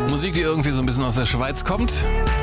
Musik, die irgendwie so ein bisschen aus der Schweiz kommt.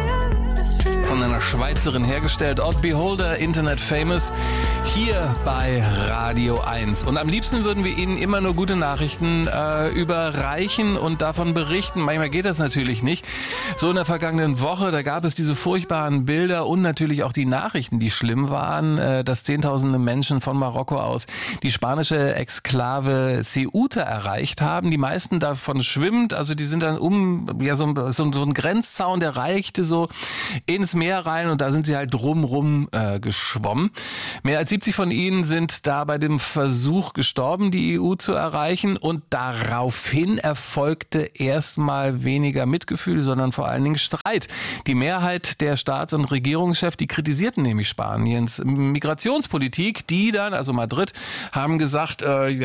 Von einer Schweizerin hergestellt. Odd Beholder, Internet Famous, hier bei Radio 1. Und am liebsten würden wir Ihnen immer nur gute Nachrichten überreichen und davon berichten. Manchmal geht das natürlich nicht. So in der vergangenen Woche, da gab es diese furchtbaren Bilder und natürlich auch die Nachrichten, die schlimm waren, dass Zehntausende Menschen von Marokko aus die spanische Exklave Ceuta erreicht haben. Die meisten davon schwimmend, also die sind dann so ein Grenzzaun, der reichte so ins Meer rein und da sind sie halt drumrum geschwommen. Mehr als 70 von ihnen sind da bei dem Versuch gestorben, die EU zu erreichen, und daraufhin erfolgte erstmal weniger Mitgefühl, sondern vor allen Dingen Streit. Die Mehrheit der Staats- und Regierungschefs, die kritisierten nämlich Spaniens Migrationspolitik, die dann, also Madrid, haben gesagt,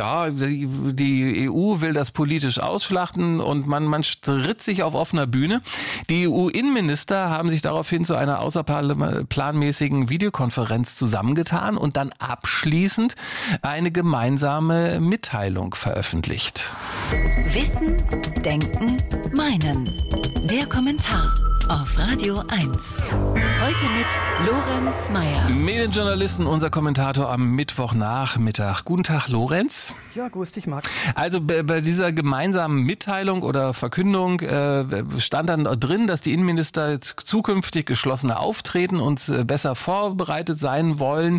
die EU will das politisch ausschlachten und man stritt sich auf offener Bühne. Die EU-Innenminister haben sich daraufhin zu einer außerplanmäßigen Videokonferenz zusammengetan und dann abschließend eine gemeinsame Mitteilung veröffentlicht. Wissen, Denken, Meinen. Der Kommentar auf Radio 1. Heute mit Lorenz Meyer. Medienjournalisten, unser Kommentator am Mittwochnachmittag. Guten Tag, Lorenz. Ja, grüß dich, Marc. Also bei dieser gemeinsamen Mitteilung oder Verkündung stand dann drin, dass die Innenminister zukünftig geschlossener auftreten und besser vorbereitet sein wollen.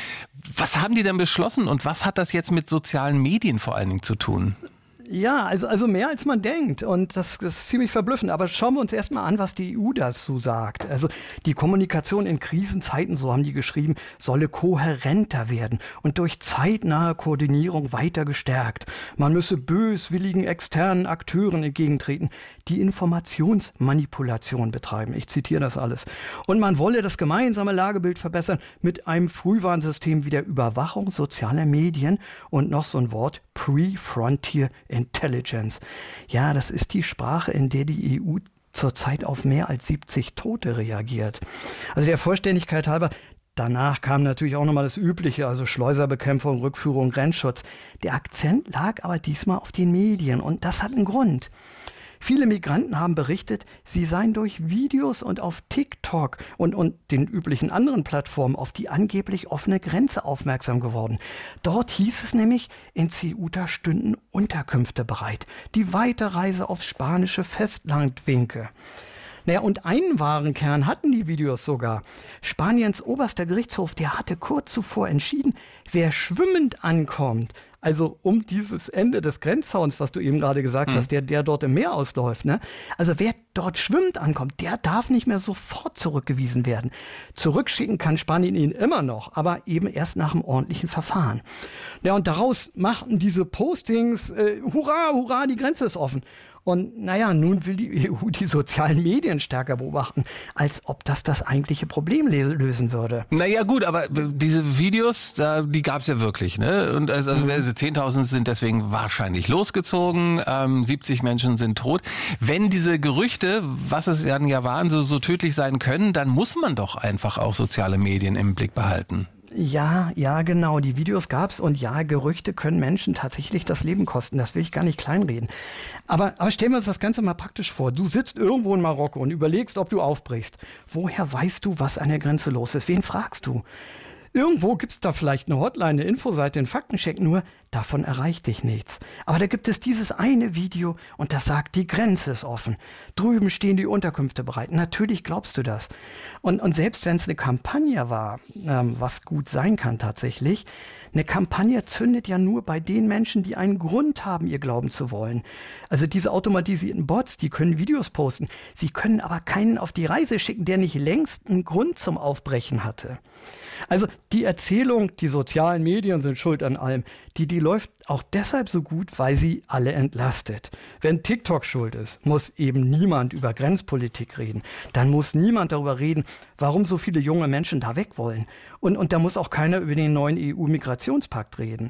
Was haben die denn beschlossen und was hat das jetzt mit sozialen Medien vor allen Dingen zu tun? Ja, also mehr als man denkt, und das ist ziemlich verblüffend. Aber schauen wir uns erstmal an, was die EU dazu sagt. Also die Kommunikation in Krisenzeiten, so haben die geschrieben, solle kohärenter werden und durch zeitnahe Koordinierung weiter gestärkt. Man müsse böswilligen externen Akteuren entgegentreten, die Informationsmanipulation betreiben. Ich zitiere das alles. Und man wolle das gemeinsame Lagebild verbessern mit einem Frühwarnsystem wie der Überwachung sozialer Medien und noch so ein Wort, Pre-Frontier Intelligence. Ja, das ist die Sprache, in der die EU zurzeit auf mehr als 70 Tote reagiert. Also der Vollständigkeit halber, danach kam natürlich auch nochmal das Übliche, also Schleuserbekämpfung, Rückführung, Grenzschutz. Der Akzent lag aber diesmal auf den Medien und das hat einen Grund. Viele Migranten haben berichtet, sie seien durch Videos und auf TikTok und den üblichen anderen Plattformen auf die angeblich offene Grenze aufmerksam geworden. Dort hieß es nämlich, in Ceuta stünden Unterkünfte bereit. Die Weiterreise aufs spanische Festland winke. Naja, und einen wahren Kern hatten die Videos sogar. Spaniens oberster Gerichtshof, der hatte kurz zuvor entschieden, wer schwimmend ankommt, also um dieses Ende des Grenzzauns, was du eben gerade gesagt hast, der dort im Meer ausläuft, ne? Also wer dort schwimmend ankommt, der darf nicht mehr sofort zurückgewiesen werden. Zurückschicken kann Spanien ihn immer noch, aber eben erst nach einem ordentlichen Verfahren. Ja, und daraus machten diese Postings, hurra, hurra, die Grenze ist offen. Und naja, nun will die EU die sozialen Medien stärker beobachten, als ob das eigentliche Problem lösen würde. Naja gut, aber diese Videos, die gab es ja wirklich, ne? Und also 10.000 sind deswegen wahrscheinlich losgezogen, 70 Menschen sind tot. Wenn diese Gerüchte, was es dann ja waren, so tödlich sein können, dann muss man doch einfach auch soziale Medien im Blick behalten. Ja, genau, die Videos gab's und ja, Gerüchte können Menschen tatsächlich das Leben kosten, das will ich gar nicht kleinreden. Aber stellen wir uns das Ganze mal praktisch vor. Du sitzt irgendwo in Marokko und überlegst, ob du aufbrichst. Woher weißt du, was an der Grenze los ist? Wen fragst du? Irgendwo gibt's da vielleicht eine Hotline, eine Infoseite, einen Faktencheck, nur davon erreicht dich nichts. Aber da gibt es dieses eine Video und das sagt, die Grenze ist offen. Drüben stehen die Unterkünfte bereit. Natürlich glaubst du das. Und selbst wenn es eine Kampagne war, was gut sein kann tatsächlich, eine Kampagne zündet ja nur bei den Menschen, die einen Grund haben, ihr glauben zu wollen. Also diese automatisierten Bots, die können Videos posten. Sie können aber keinen auf die Reise schicken, der nicht längst einen Grund zum Aufbrechen hatte. Also die Erzählung, die sozialen Medien sind schuld an allem, die läuft auch deshalb so gut, weil sie alle entlastet. Wenn TikTok schuld ist, muss eben niemand über Grenzpolitik reden. Dann muss niemand darüber reden, warum so viele junge Menschen da weg wollen. Und da muss auch keiner über den neuen EU-Migrationspakt reden.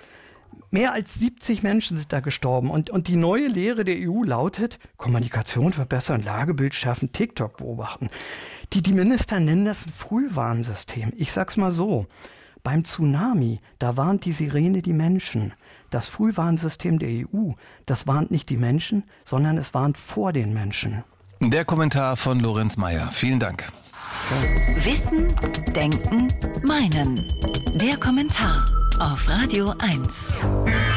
Mehr als 70 Menschen sind da gestorben und die neue Lehre der EU lautet, Kommunikation verbessern, Lagebild schärfen, TikTok beobachten. Die Minister nennen das ein Frühwarnsystem. Ich sag's mal so, beim Tsunami, da warnt die Sirene die Menschen. Das Frühwarnsystem der EU, das warnt nicht die Menschen, sondern es warnt vor den Menschen. Der Kommentar von Lorenz Meyer. Vielen Dank. Wissen, Denken, Meinen. Der Kommentar auf Radio 1.